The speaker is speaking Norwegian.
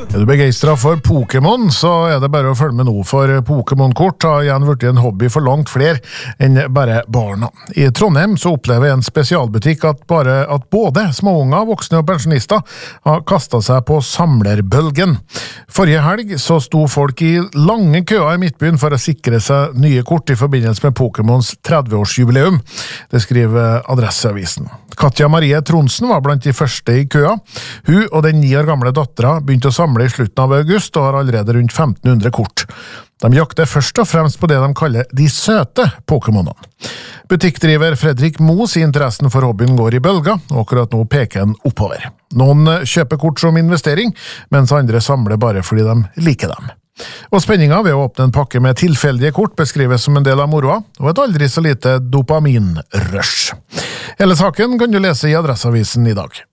Er du begeistret for Pokémon, så er det bare å følge med nå, for Pokémon-kort har igjen vært en hobby for langt flere enn bare barna. I Trondheim så opplever en spesialbutikk at både småunger, voksne og pensjonister har kastet seg på samlerbølgen. Forrige helg så sto folk i lange køer i Midtbyen for å sikre seg nye kort i forbindelse med Pokémons 30-årsjubileum. Det skriver Adresseavisen. Katja Marie Tronsen var blant de første i køa. Hun og den 9 år gamle datteren begynte å samle i slutten av august og har allerede rundt 1500 kort. De jakter først og fremst på det de kaller de søte Pokémonene. Butikkdriver Fredrik Mo sier interessen for hobbyen går i bølger, og akkurat nå peker den oppover. Noen kjøper kort som investering, mens andre samler bare fordi de liker dem. Og spenninga ved å åpne en pakke med tilfeldige kort beskrives som en del av moroa, og et aldri så lite dopaminrush. Hele saken kan du lese i Adresseavisen i dag.